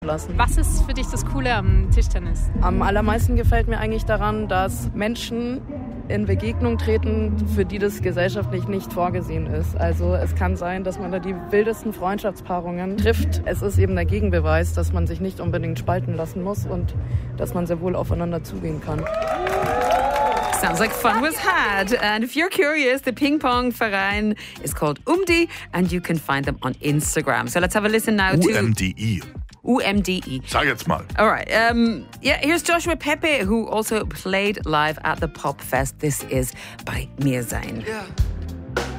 lassen. Was ist für dich das Coole am Tischtennis? Am allermeisten gefällt mir eigentlich daran, dass Menschen in Begegnung treten, für die das gesellschaftlich nicht vorgesehen ist. Also es kann sein, dass man da die wildesten Freundschaftspaarungen trifft. Es ist eben der Gegenbeweis, dass man sich nicht unbedingt spalten lassen muss und dass man sehr wohl aufeinander zugehen kann. Sounds like fun was had. And if you're curious, the ping pong verein is called UMDI and you can find them on Instagram. So let's have a listen now to UMDI. UMDI. Sag jetzt mal. All right. Here's Joshua Pepe, who also played live at the Pop Fest. This is bei Mir Sein. Yeah.